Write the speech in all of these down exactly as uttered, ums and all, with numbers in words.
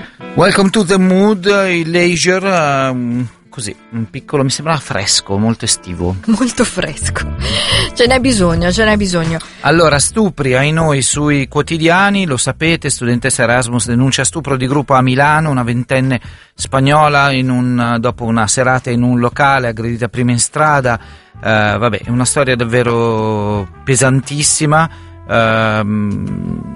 Welcome to the mood, il leisure, um, così, un piccolo, mi sembra fresco, molto estivo. Molto fresco, ce n'è bisogno, ce n'è bisogno. Allora, stupri ai noi sui quotidiani, lo sapete, studentessa Erasmus denuncia stupro di gruppo a Milano, una ventenne spagnola in un, dopo una serata in un locale, aggredita prima in strada, uh, vabbè, è una storia davvero pesantissima. Uh,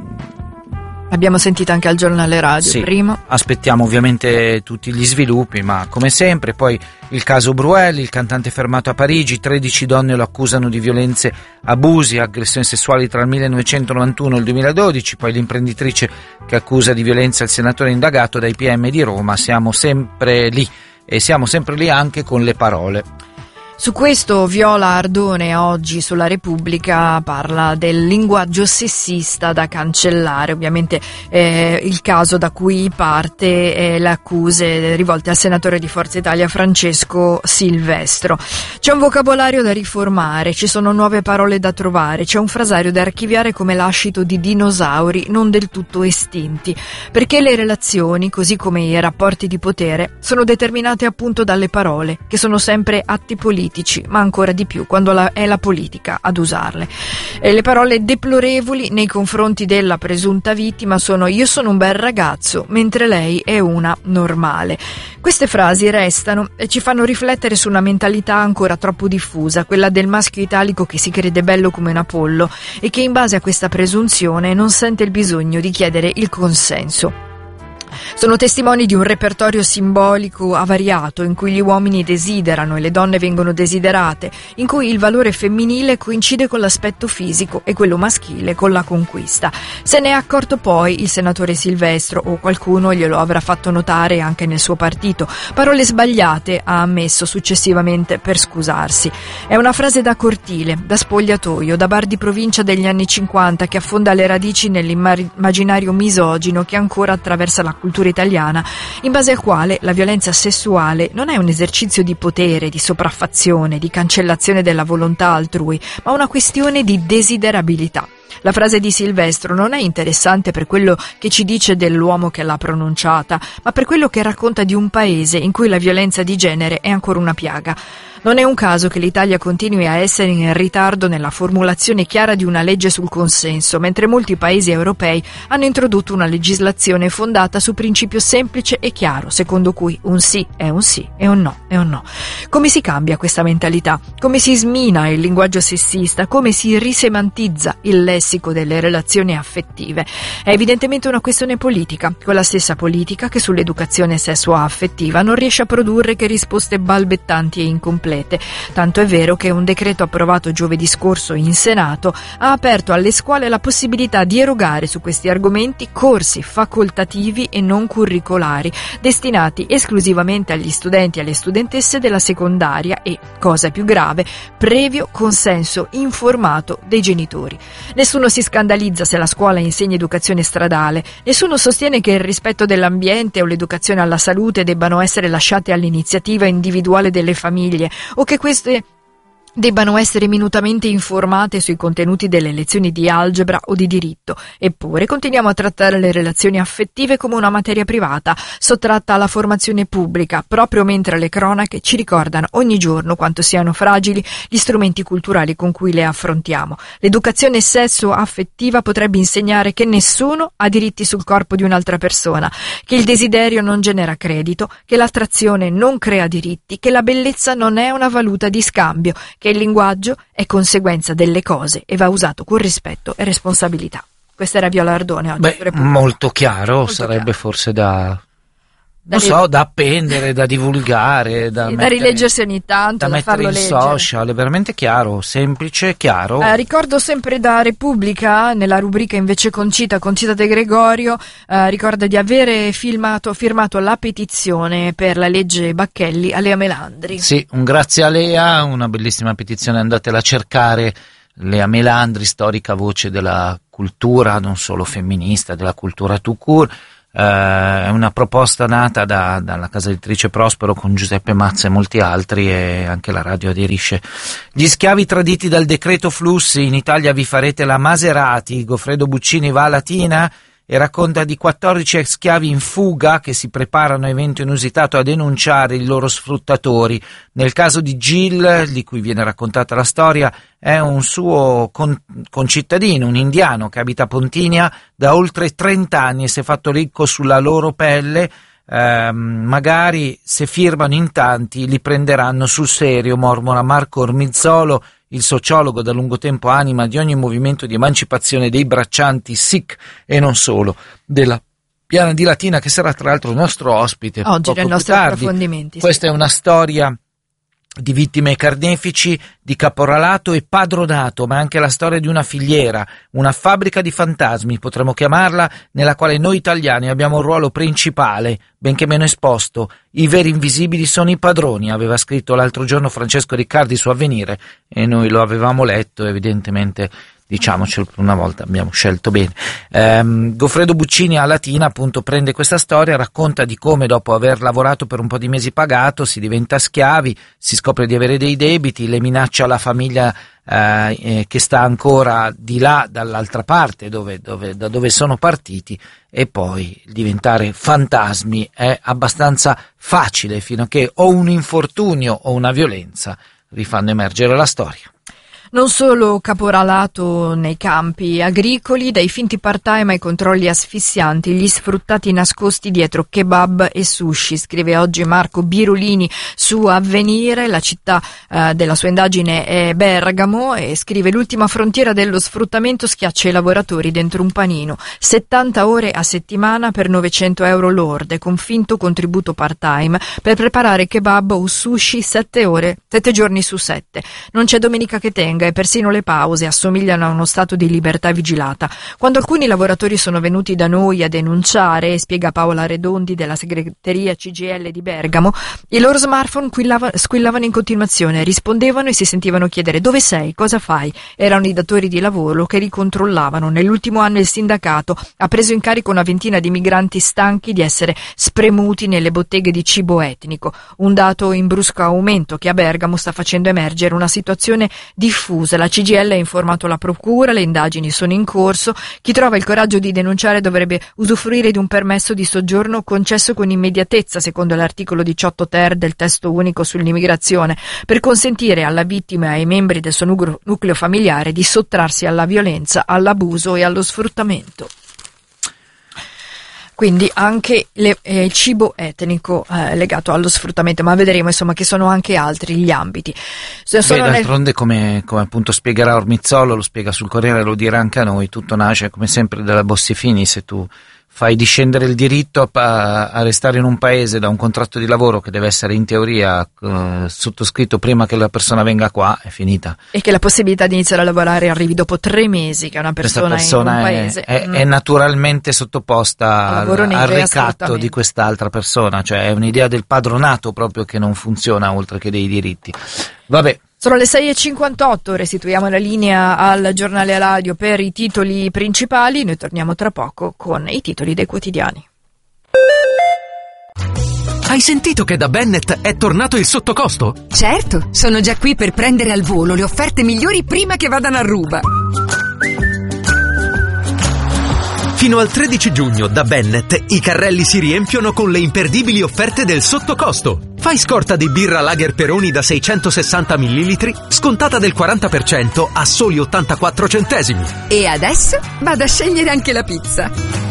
Abbiamo sentito anche al giornale radio sì, prima. Aspettiamo ovviamente tutti gli sviluppi, ma come sempre poi il caso Bruel, il cantante fermato a Parigi, tredici donne lo accusano di violenze, abusi, aggressioni sessuali tra il millenovecentonovantuno e il duemiladodici, poi l'imprenditrice che accusa di violenza il senatore indagato dai P M di Roma. Siamo sempre lì e siamo sempre lì anche con le parole. Su questo Viola Ardone oggi sulla Repubblica parla del linguaggio sessista da cancellare. Ovviamente eh, il caso da cui parte è le accuse rivolte al senatore di Forza Italia Francesco Silvestro. C'è un vocabolario da riformare, ci sono nuove parole da trovare, c'è un frasario da archiviare come l'ascito di dinosauri non del tutto estinti, perché le relazioni, così come i rapporti di potere, sono determinate appunto dalle parole, che sono sempre atti politici, ma ancora di più quando la, è la politica ad usarle. E le parole deplorevoli nei confronti della presunta vittima sono: io sono un bel ragazzo, mentre lei è una normale. Queste frasi restano e ci fanno riflettere su una mentalità ancora troppo diffusa, quella del maschio italico che si crede bello come un Apollo e che in base a questa presunzione non sente il bisogno di chiedere il consenso. Sono testimoni di un repertorio simbolico avariato in cui gli uomini desiderano e le donne vengono desiderate, in cui il valore femminile coincide con l'aspetto fisico e quello maschile con la conquista. Se ne è accorto poi il senatore Silvestro, o qualcuno glielo avrà fatto notare anche nel suo partito. Parole sbagliate, ha ammesso successivamente per scusarsi. È una frase da cortile, da spogliatoio, da bar di provincia degli anni cinquanta che affonda le radici nell'immaginario misogino che ancora attraversa la cultura italiana, in base al quale la violenza sessuale non è un esercizio di potere, di sopraffazione, di cancellazione della volontà altrui, ma una questione di desiderabilità. La frase di Silvestro non è interessante per quello che ci dice dell'uomo che l'ha pronunciata, ma per quello che racconta di un paese in cui la violenza di genere è ancora una piaga. Non è un caso che l'Italia continui a essere in ritardo nella formulazione chiara di una legge sul consenso, mentre molti paesi europei hanno introdotto una legislazione fondata su principio semplice e chiaro, secondo cui un sì è un sì e un no è un no. Come si cambia questa mentalità? Come si smina il linguaggio sessista? Come si risemantizza il lessico delle relazioni affettive? È evidentemente una questione politica, quella stessa politica che sull'educazione sessuo-affettiva non riesce a produrre che risposte balbettanti e incomplete. Tanto è vero che un decreto approvato giovedì scorso in Senato ha aperto alle scuole la possibilità di erogare su questi argomenti corsi facoltativi e non curricolari, destinati esclusivamente agli studenti e alle studentesse della secondaria e, cosa più grave, previo consenso informato dei genitori. Nessuno si scandalizza se la scuola insegna educazione stradale, nessuno sostiene che il rispetto dell'ambiente o l'educazione alla salute debbano essere lasciate all'iniziativa individuale delle famiglie, o che queste debbano essere minutamente informate sui contenuti delle lezioni di algebra o di diritto. Eppure continuiamo a trattare le relazioni affettive come una materia privata, sottratta alla formazione pubblica, proprio mentre le cronache ci ricordano ogni giorno quanto siano fragili gli strumenti culturali con cui le affrontiamo. L'educazione sesso-affettiva potrebbe insegnare che nessuno ha diritti sul corpo di un'altra persona, che il desiderio non genera credito, che l'attrazione non crea diritti, che la bellezza non è una valuta di scambio, che il linguaggio è conseguenza delle cose e va usato con rispetto e responsabilità. Questa era Viola Ardone oggi. Beh, molto chiaro, molto sarebbe chiaro. Forse da... Non da so, da appendere, da divulgare, da, sì, mettere, da rileggersi ogni tanto, da, da mettere farlo in leggere. Social, è veramente chiaro, semplice, chiaro. Eh, ricordo sempre da Repubblica, nella rubrica invece Concita, Concita De Gregorio, eh, ricorda di avere filmato, firmato la petizione per la legge Bacchelli a Lea Melandri. Sì, un grazie a Lea, una bellissima petizione, andatela a cercare. Lea Melandri, storica voce della cultura, non solo femminista, della cultura tout court. È uh, una proposta nata da, dalla casa editrice Prospero con Giuseppe Mazza e molti altri, e anche la radio aderisce. Gli schiavi traditi dal decreto flussi, in Italia vi farete la Maserati, Goffredo Buccini va a Latina e racconta di quattordici ex schiavi in fuga che si preparano a evento inusitato a denunciare i loro sfruttatori. Nel caso di Jill, di cui viene raccontata la storia, è un suo con- concittadino, un indiano che abita a Pontinia da oltre trenta anni e si è fatto ricco sulla loro pelle. Eh, magari se firmano in tanti li prenderanno sul serio, mormora Marco Ormizzolo, il sociologo da lungo tempo anima di ogni movimento di emancipazione dei braccianti Sikh e non solo, della Piana di Latina, che sarà tra l'altro il nostro ospite oggi poco nei nostri tardi. approfondimenti. Questa sì. è una storia di vittime e carnefici, di caporalato e padronato, ma anche la storia di una filiera, una fabbrica di fantasmi, potremmo chiamarla, nella quale noi italiani abbiamo un ruolo principale, benché meno esposto. I veri invisibili sono i padroni, aveva scritto l'altro giorno Francesco Riccardi su Avvenire, e noi lo avevamo letto, evidentemente, diciamocelo per una volta, abbiamo scelto bene. Ehm, Goffredo Buccini a Latina appunto prende questa storia, racconta di come dopo aver lavorato per un po' di mesi pagato si diventa schiavi, si scopre di avere dei debiti, le minaccia la famiglia eh, eh, che sta ancora di là dall'altra parte dove, dove, da dove sono partiti, e poi diventare fantasmi è abbastanza facile fino a che o un infortunio o una violenza vi fanno emergere la storia. Non solo caporalato nei campi agricoli, dai finti part-time ai controlli asfissianti, gli sfruttati nascosti dietro kebab e sushi, scrive oggi Marco Birolini su Avvenire. La città eh, della sua indagine è Bergamo e scrive: l'ultima frontiera dello sfruttamento schiaccia i lavoratori dentro un panino, settanta ore a settimana per novecento euro lorde, con finto contributo part-time per preparare kebab o sushi sette ore, sette giorni su sette. Non c'è domenica che tenga e persino le pause assomigliano a uno stato di libertà vigilata. Quando alcuni lavoratori sono venuti da noi a denunciare, spiega Paola Redondi della segreteria C G I L di Bergamo, i loro smartphone squillavano in continuazione, rispondevano e si sentivano chiedere: dove sei? Cosa fai? Erano i datori di lavoro che li controllavano. Nell'ultimo anno il sindacato ha preso in carico una ventina di migranti stanchi di essere spremuti nelle botteghe di cibo etnico, un dato in brusco aumento che a Bergamo sta facendo emergere una situazione diffusa. La C G I L ha informato la procura, le indagini sono in corso. Chi trova il coraggio di denunciare dovrebbe usufruire di un permesso di soggiorno concesso con immediatezza, secondo l'articolo diciotto ter del testo unico sull'immigrazione, per consentire alla vittima e ai membri del suo nucleo familiare di sottrarsi alla violenza, all'abuso e allo sfruttamento. Quindi anche il eh, cibo etnico eh, legato allo sfruttamento, ma vedremo insomma che sono anche altri gli ambiti. Se Beh, d'altronde nel... come, come appunto spiegherà Ormizzolo, lo spiega sul Corriere, lo dirà anche a noi, tutto nasce come sempre dalla Bossi-Fini. Se tu fai discendere il diritto a, a restare in un paese da un contratto di lavoro che deve essere in teoria eh, sottoscritto prima che la persona venga qua, è finita. E che la possibilità di iniziare a lavorare arrivi dopo tre mesi che una persona, persona in un è, paese è, mm. è naturalmente sottoposta al, al ricatto di quest'altra persona, cioè è un'idea del padronato proprio che non funziona, oltre che dei diritti. Vabbè. Sono le sei e cinquantotto, restituiamo la linea al giornale radio per i titoli principali. Noi torniamo tra poco con i titoli dei quotidiani. Hai sentito che da Bennett è tornato il sottocosto? Certo, sono già qui per prendere al volo le offerte migliori prima che vadano a ruba. Fino al tredici giugno da Bennett i carrelli si riempiono con le imperdibili offerte del sottocosto. Fai scorta di birra Lager Peroni da seicentosessanta millilitri, scontata del quaranta per cento a soli ottantaquattro centesimi. E adesso vado a scegliere anche la pizza.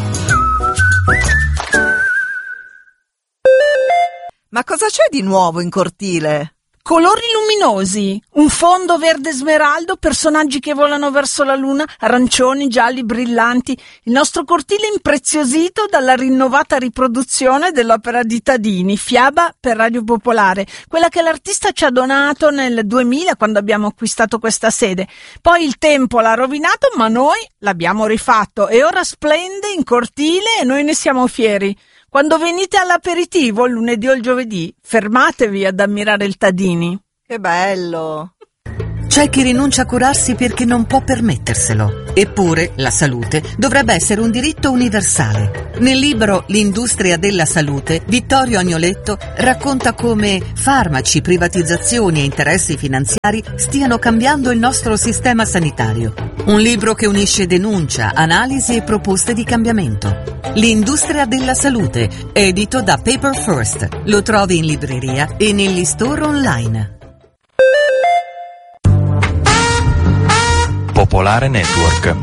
Ma cosa c'è di nuovo in cortile? Colori luminosi, un fondo verde smeraldo, personaggi che volano verso la luna, arancioni, gialli, brillanti. Il nostro cortile impreziosito dalla rinnovata riproduzione dell'opera di Tadini, Fiaba per Radio Popolare, quella che l'artista ci ha donato nel duemila quando abbiamo acquistato questa sede. Poi il tempo l'ha rovinato, ma noi l'abbiamo rifatto e ora splende in cortile e noi ne siamo fieri. Quando venite all'aperitivo, il lunedì o il giovedì, fermatevi ad ammirare il Tadini. Che bello! C'è chi rinuncia a curarsi perché non può permetterselo. Eppure la salute dovrebbe essere un diritto universale. Nel libro L'industria della salute, Vittorio Agnoletto racconta come farmaci, privatizzazioni e interessi finanziari stiano cambiando il nostro sistema sanitario. Un libro che unisce denuncia, analisi e proposte di cambiamento. L'industria della salute, edito da Paper First. Lo trovi in libreria e negli store online. Popolare Network.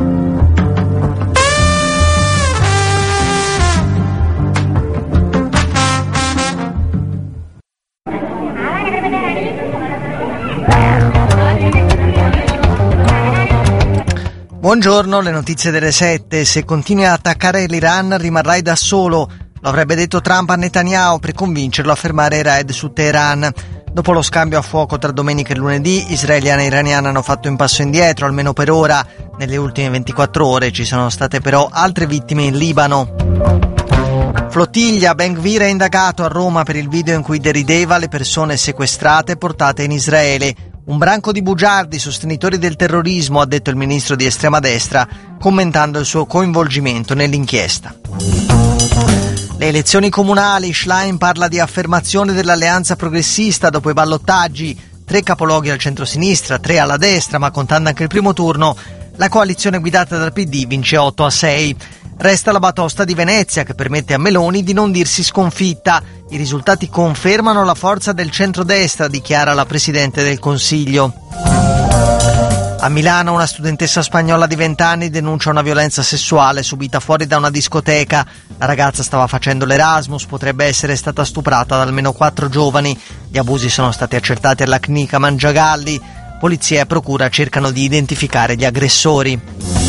Buongiorno, le notizie delle sette. Se continui a attaccare l'Iran rimarrai da solo. Lo avrebbe detto Trump a Netanyahu per convincerlo a fermare i raid su Teheran. Dopo lo scambio a fuoco tra domenica e lunedì, israeliani e iraniani hanno fatto un passo indietro, almeno per ora. Nelle ultime ventiquattro ore ci sono state però altre vittime in Libano. Flottiglia, Ben Gvir è indagato a Roma per il video in cui derideva le persone sequestrate e portate in Israele. Un branco di bugiardi, sostenitori del terrorismo, ha detto il ministro di estrema destra, commentando il suo coinvolgimento nell'inchiesta. Le elezioni comunali, Schlein parla di affermazione dell'alleanza progressista dopo i ballottaggi, tre capoluoghi al centro-sinistra, tre alla destra, ma contando anche il primo turno, la coalizione guidata dal P D vince otto a sei. Resta la batosta di Venezia che permette a Meloni di non dirsi sconfitta. I risultati confermano la forza del centrodestra, dichiara la Presidente del Consiglio. A Milano una studentessa spagnola di venti anni denuncia una violenza sessuale subita fuori da una discoteca. La ragazza stava facendo l'Erasmus, potrebbe essere stata stuprata da almeno quattro giovani. Gli abusi sono stati accertati alla clinica Mangiagalli. Polizia e procura cercano di identificare gli aggressori.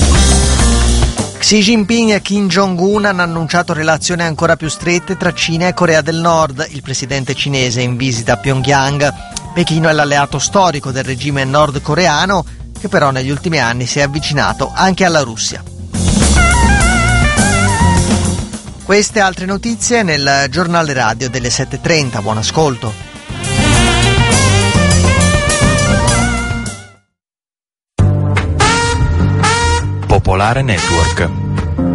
Xi Jinping e Kim Jong-un hanno annunciato relazioni ancora più strette tra Cina e Corea del Nord. Il presidente cinese è in visita a Pyongyang. Pechino è l'alleato storico del regime nordcoreano, che però negli ultimi anni si è avvicinato anche alla Russia. Queste e altre notizie nel giornale radio delle sette e trenta. Buon ascolto. Popolare Network.